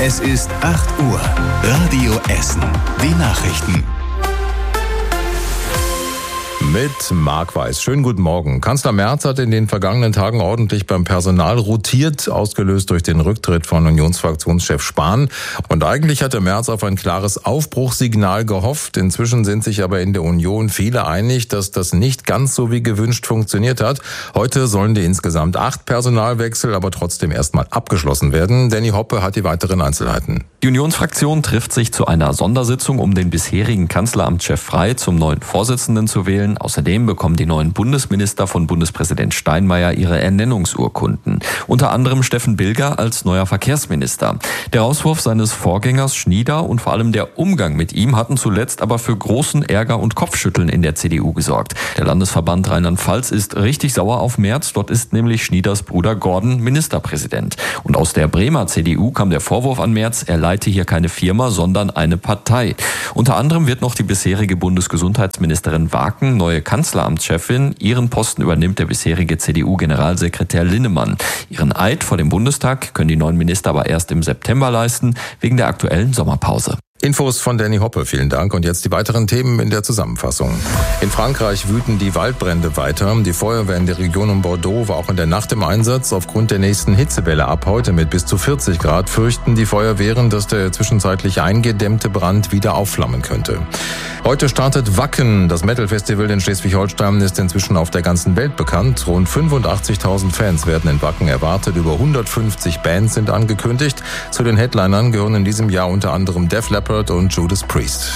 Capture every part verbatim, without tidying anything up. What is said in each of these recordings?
Es ist acht Uhr. Radio Essen. Die Nachrichten. Mit Marc Weiß. Schönen guten Morgen. Kanzler Merz hat in den vergangenen Tagen ordentlich beim Personal rotiert, ausgelöst durch den Rücktritt von Unionsfraktionschef Spahn. Und eigentlich hatte Merz auf ein klares Aufbruchssignal gehofft. Inzwischen sind sich aber in der Union viele einig, dass das nicht ganz so wie gewünscht funktioniert hat. Heute sollen die insgesamt acht Personalwechsel aber trotzdem erstmal abgeschlossen werden. Danny Hoppe hat die weiteren Einzelheiten. Die Unionsfraktion trifft sich zu einer Sondersitzung, um den bisherigen Kanzleramtschef Frey zum neuen Vorsitzenden zu wählen. Außerdem bekommen die neuen Bundesminister von Bundespräsident Steinmeier ihre Ernennungsurkunden. Unter anderem Steffen Bilger als neuer Verkehrsminister. Der Rauswurf seines Vorgängers Schnieder und vor allem der Umgang mit ihm hatten zuletzt aber für großen Ärger und Kopfschütteln in der C D U gesorgt. Der Landesverband Rheinland-Pfalz ist richtig sauer auf Merz. Dort ist nämlich Schnieders Bruder Gordon Ministerpräsident. Und aus der Bremer C D U kam der Vorwurf an Merz, er leite hier keine Firma, sondern eine Partei. Unter anderem wird noch die bisherige Bundesgesundheitsministerin Waken neue Kanzleramtschefin. Ihren Posten übernimmt der bisherige C D U-Generalsekretär Linnemann. Ihren Eid vor dem Bundestag können die neuen Minister aber erst im September leisten, wegen der aktuellen Sommerpause. Infos von Danny Hoppe, vielen Dank. Und jetzt die weiteren Themen in der Zusammenfassung. In Frankreich wüten die Waldbrände weiter. Die Feuerwehr in der Region um Bordeaux war auch in der Nacht im Einsatz. Aufgrund der nächsten Hitzewelle ab heute mit bis zu vierzig Grad fürchten die Feuerwehren, dass der zwischenzeitlich eingedämmte Brand wieder aufflammen könnte. Heute startet Wacken. Das Metal-Festival in Schleswig-Holstein ist inzwischen auf der ganzen Welt bekannt. Rund fünfundachtzigtausend Fans werden in Wacken erwartet. Über hundertfünfzig Bands sind angekündigt. Zu den Headlinern gehören in diesem Jahr unter anderem Def Leppard und Judas Priest.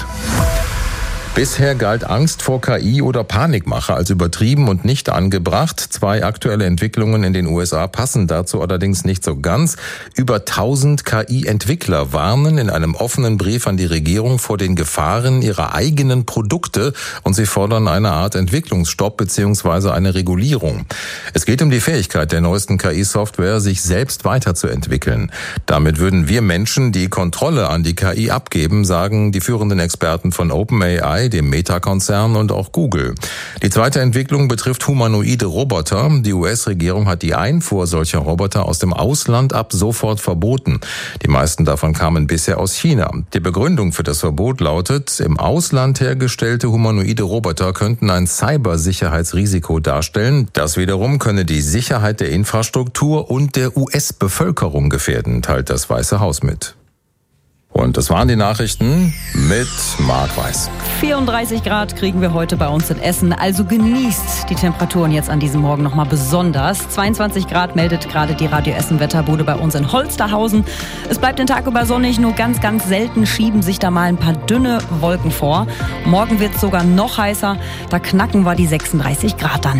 Bisher galt Angst vor K I oder Panikmache als übertrieben und nicht angebracht. Zwei aktuelle Entwicklungen in den U S A passen dazu allerdings nicht so ganz. Über tausend K I-Entwickler warnen in einem offenen Brief an die Regierung vor den Gefahren ihrer eigenen Produkte und sie fordern eine Art Entwicklungsstopp bzw. eine Regulierung. Es geht um die Fähigkeit der neuesten K I-Software, sich selbst weiterzuentwickeln. Damit würden wir Menschen die Kontrolle an die K I abgeben, sagen die führenden Experten von OpenAI, dem Meta-Konzern und auch Google. Die zweite Entwicklung betrifft humanoide Roboter. Die U S-Regierung hat die Einfuhr solcher Roboter aus dem Ausland ab sofort verboten. Die meisten davon kamen bisher aus China. Die Begründung für das Verbot lautet, im Ausland hergestellte humanoide Roboter könnten ein Cybersicherheitsrisiko darstellen. Das wiederum könne die Sicherheit der Infrastruktur und der U S-Bevölkerung gefährden, teilt das Weiße Haus mit. Und das waren die Nachrichten mit Marc Weiß. vierunddreißig Grad kriegen wir heute bei uns in Essen. Also genießt die Temperaturen jetzt an diesem Morgen nochmal besonders. zweiundzwanzig Grad meldet gerade die Radio Essen Wetterbude bei uns in Holsterhausen. Es bleibt den Tag über sonnig, nur ganz, ganz selten schieben sich da mal ein paar dünne Wolken vor. Morgen wird es sogar noch heißer. Da knacken wir die sechsunddreißig Grad dann.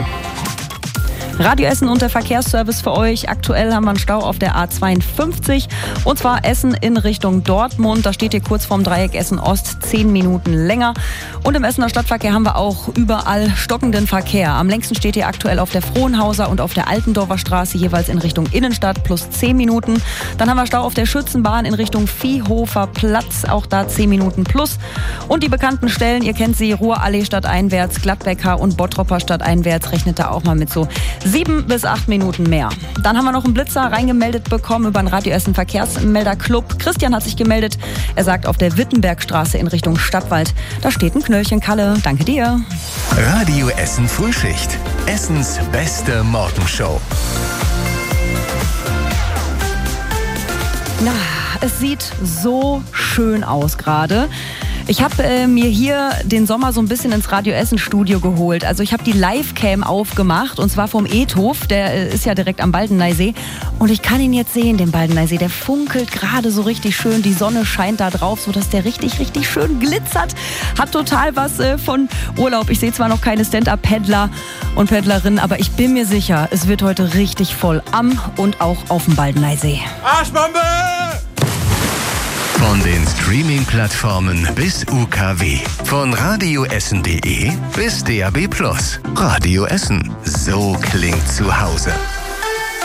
Radio Essen und der Verkehrsservice für euch. Aktuell haben wir einen Stau auf der A zweiundfünfzig und zwar Essen in Richtung Dortmund. Da steht ihr kurz vorm Dreieck Essen Ost zehn Minuten länger. Und im Essener Stadtverkehr haben wir auch überall stockenden Verkehr. Am längsten steht ihr aktuell auf der Frohnhauser und auf der Altendorfer Straße jeweils in Richtung Innenstadt plus zehn Minuten. Dann haben wir Stau auf der Schützenbahn in Richtung Viehhofer Platz, auch da zehn Minuten plus. Und die bekannten Stellen, ihr kennt sie, Ruhrallee stadteinwärts, Gladbecker und Bottropper stadteinwärts, rechnet da auch mal mit so sieben bis acht Minuten mehr. Dann haben wir noch einen Blitzer reingemeldet bekommen über den Radio Essen Verkehrsmelderclub. Christian hat sich gemeldet. Er sagt, auf der Wittenbergstraße in Richtung Stadtwald, da steht ein Knöllchen. Kalle, danke dir. Radio Essen Frühschicht. Essens beste Morgenshow. Na, es sieht so schön aus gerade. Ich habe äh, mir hier den Sommer so ein bisschen ins Radio Essen Studio geholt. Also ich habe die Livecam aufgemacht und zwar vom Ethof, der äh, ist ja direkt am Baldeneysee. Und ich kann ihn jetzt sehen, den Baldeneysee. Der funkelt gerade so richtig schön, die Sonne scheint da drauf, sodass der richtig, richtig schön glitzert. Hat total was äh, von Urlaub. Ich sehe zwar noch keine Stand-Up-Paddler und Paddlerinnen, aber ich bin mir sicher, es wird heute richtig voll am und auch auf dem Baldeneysee. Arschbombe! Von den Streaming-Plattformen bis U K W. Von radioessen punkt de bis D A B plus. Radio Essen. So klingt zu Hause.